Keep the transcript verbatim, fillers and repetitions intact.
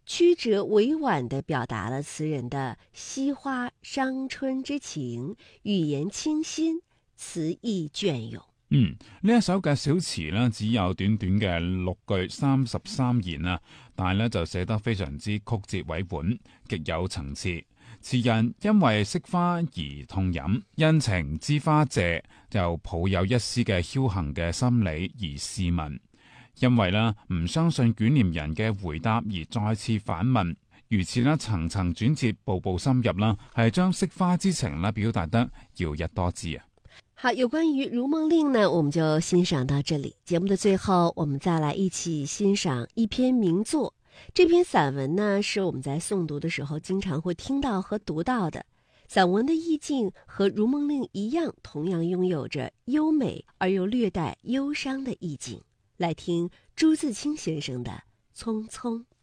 曲折委婉地表達了詞人的惜花傷春之情，語言清新，詞意雋永。 嗯，呢一首嘅小詞呢，只有短短嘅六句三十三言啊，但係呢就寫得非常之曲折委婉，極有層次。詞人因為惜花而痛飲，因情知花謝，又抱有一絲嘅僥倖嘅心理而試問。因為呢唔相信捲簾人嘅回答而再次反問，如此呢層層轉折，步步深入啦，係將惜花之情呢表達得耀逸多姿啊！ 好，有關於《如夢令》呢，我們就欣賞到這裡。節目的最後，我們再來一起欣賞一篇名作。這篇散文呢，是我們在誦讀的時候經常會聽到和讀到的。散文的意境和《如夢令》一樣，同樣擁有着優美而又略帶憂傷的意境。來聽朱自清先生的《匆匆》。